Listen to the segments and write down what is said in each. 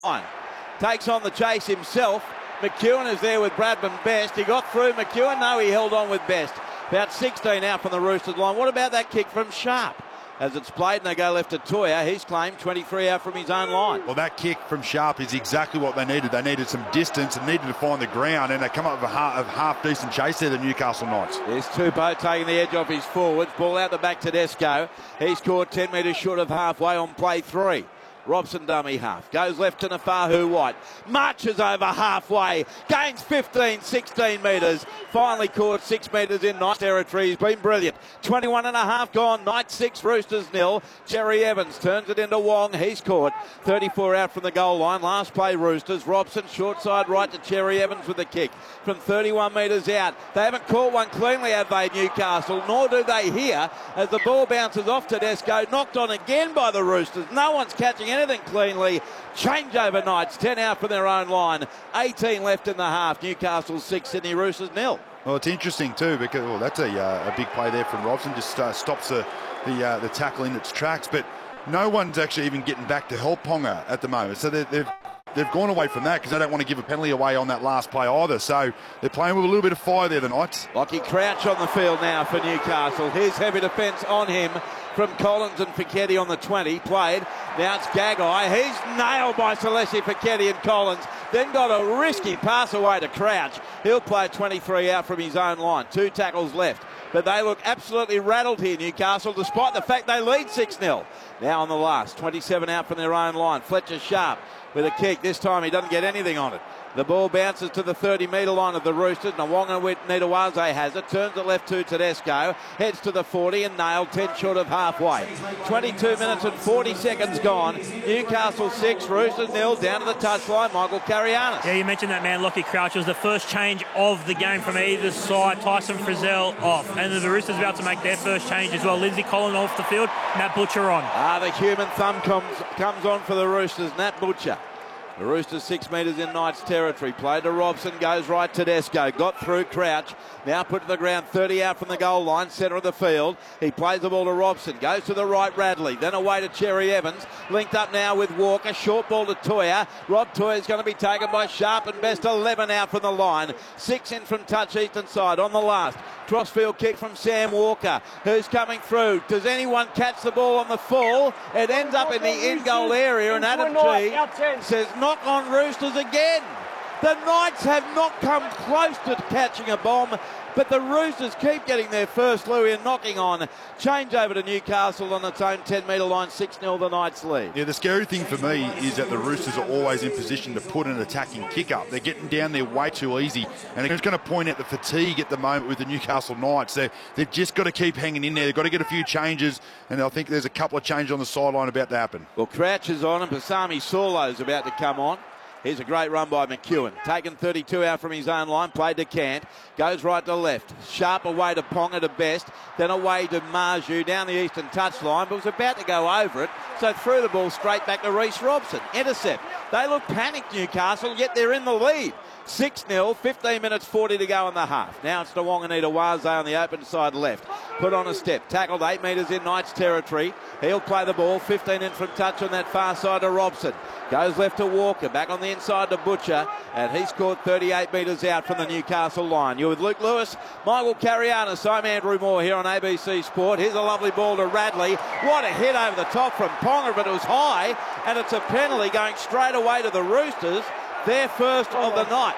Takes on the chase himself. McEwen is there with Bradman Best. He got through McEwen. No, he held on with Best. About 16 out from the Roosters line. What about that kick from Sharp? As it's played and they go left to Toya, he's claimed 23 out from his own line. Well, that kick from Sharp is exactly what they needed. They needed some distance and needed to find the ground, and they come up with a half-decent chase there, the Newcastle Knights. There's Tupou taking the edge off his forwards. Ball out the back to Tedesco. He scored 10 metres short of halfway on play 3. Robson dummy half. Goes left to Nafahu White. Marches over halfway. Gains 15, 16 metres. Finally caught 6 metres in Knights territory. He's been brilliant. 21 and a half gone. Knights 6, Roosters 0. Cherry Evans turns it into Wong. He's caught 34 out from the goal line. Last play Roosters. Robson short side right to Cherry Evans with the kick from 31 metres out. They haven't caught one cleanly, have they, Newcastle? Nor do they here as the ball bounces off Tedesco. Knocked on again by the Roosters. No one's catching anything cleanly. Change over Knights, 10 out from their own line, 18 left in the half. Newcastle 6, Sydney Roosters 0. Well, it's interesting too because that's a big play there from Robson. Just stops the tackle in its tracks, but no one's actually even getting back to help Ponga at the moment. So they've gone away from that because they don't want to give a penalty away on that last play either. So they're playing with a little bit of fire there, the Knights. Lockie Crouch on the field now for Newcastle. Here's heavy defence on him from Collins and Fiketti on the 20. Played. Now it's Gagai. He's nailed by Celeste Fiketti and Collins. Then got a risky pass away to Crouch. He'll play 23 out from his own line. 2 tackles left. But they look absolutely rattled here, Newcastle, despite the fact they lead 6-0. Now on the last. 27 out from their own line. Fletcher Sharp with a kick. This time he doesn't get anything on it. The ball bounces to the 30-metre line of the Roosters. Nawonga Nitawaze has it. Turns it left to Tedesco. Heads to the 40 and nailed 10 short of halfway. 22 minutes and 40 seconds gone. Newcastle 6, Roosters 0. Down to the touchline, Michael Carianis. Yeah, you mentioned that man, Lockie Crouch. It was the first change of the game from either side. Tyson Frizzell off. And the Roosters about to make their first change as well. Lindsay Collins off the field. Nat Butcher on. The human thumb comes on for the Roosters. Nat Butcher. The Roosters 6 metres in Knights territory. Played to Robson, goes right to Tedesco. Got through Crouch. Now put to the ground, 30 out from the goal line, centre of the field. He plays the ball to Robson. Goes to the right, Radley. Then away to Cherry Evans. Linked up now with Walker. Short ball to Toya. Rob Toya is going to be taken by Sharp and Best. 11 out from the line. 6 in from touch eastern side. On the last. Crossfield kick from Sam Walker. Who's coming through? Does anyone catch the ball on the full? It ends up in the in-goal area, and Adam G says knock on Roosters again. The Knights have not come close to catching a bomb, but the Roosters keep getting their first Louis and knocking on. Change over to Newcastle on its own 10-metre line, 6-0 the Knights lead. Yeah, the scary thing for me is that the Roosters are always in position to put an attacking kick up. They're getting down there way too easy, and it's going to point out the fatigue at the moment with the Newcastle Knights. They've just got to keep hanging in there. They've got to get a few changes, and I think there's a couple of changes on the sideline about to happen. Well, Crouch is on, and Pasami Saulo's about to come on. Here's a great run by McEwen. Taken 32 out from his own line. Played to Cant. Goes right to left. Sharp away to Ponga to Best. Then away to Marju down the eastern touchline. But was about to go over it. So threw the ball straight back to Reece Robson. Intercept. They look panicked, Newcastle, yet they're in the lead. 6-0, 15 minutes 40 to go in the half. Now it's Nawonga Nitawaze on the open side left. Put on a step. Tackled 8 metres in Knights territory. He'll play the ball. 15 in from touch on that far side to Robson. Goes left to Walker. Back on the inside to Butcher. And he scored 38 metres out from the Newcastle line. You're with Luke Lewis, Michael Carianis. I'm Andrew Moore here on ABC Sport. Here's a lovely ball to Radley. What a hit over the top from Ponga, but it was high. And it's a penalty going straight away to the Roosters. Their first of the night.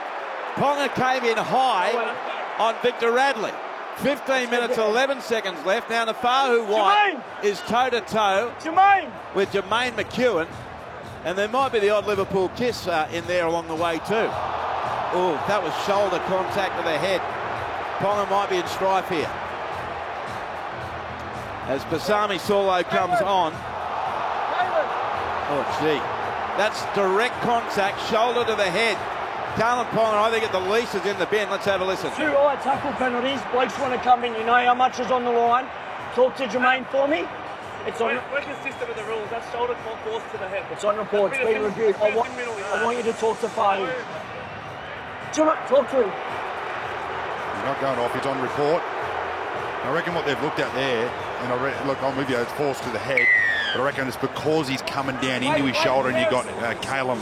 Ponga came in high on Victor Radley. 15 minutes, 11 seconds left. Now Nafahu White is toe-to-toe with Jermaine McEwen. And there might be the odd Liverpool kiss in there along the way too. Oh, that was shoulder contact to the head. Ponga might be in strife here. As Pasami Saulo comes on. Oh, gee. That's direct contact, shoulder to the head. Carlin Ponga, I think at the least, is in the bin. Let's have a listen. 2 eye tackle penalties. Blokes want to come in. You know how much is on the line. Talk to Jermaine for me. It's on. We're consistent with the rules. That's shoulder force to the head. It's on report. It's been reviewed. I want you to talk to Fardy. Talk to him. He's not going off. He's on report. I reckon what they've looked at there, and look, I'm with you, it's force to the head. But I reckon it's because he's coming down into his shoulder and you got Calum